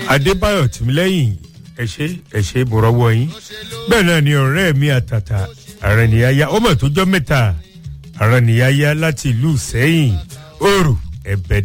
adébáyọ̀ tìmílẹ́yìn ẹ ṣé mo rọ́wọ́ yín bẹ́ẹ̀ náà ni ọ̀rẹ́ mi àtàtà àrẹ̀nìyáyá ọmọ tó jọ mẹ́ta àrẹ̀nìyáyá láti ìlú sẹ́yìn òòrù ẹ̀bẹ̀